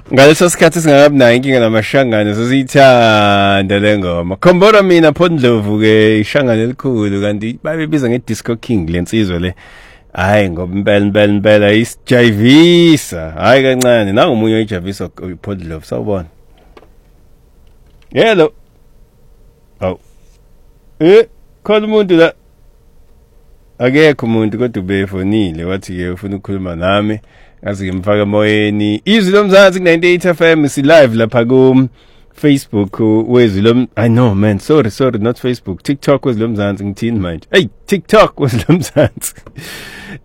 ngaleso sikhathi singakabi nayo inkinga namashangane sesiyithanda le ngoma. Khombora mina Phondlovu ke ishangane elikhulu kanti babebiza nge-Disco King lensizwe le. Hayi ngoba impela isijayivisa. Hayi kancane nangomunye oyijavisa uPhondlovu sawubona. Hello. Oh. Khona umuntu la. Akekho umuntu kodwa ubefonile wathi ke ufuna ukukhuluma nami. Ngazi ngimfaka emoyeni. Izwi lomzansi ku98 FM si live lapha ku Facebook wezwi lom I know man sorry not Facebook TikTok wezwi lomzansi ngithini manje. Hey TikTok wezwi lomzansi.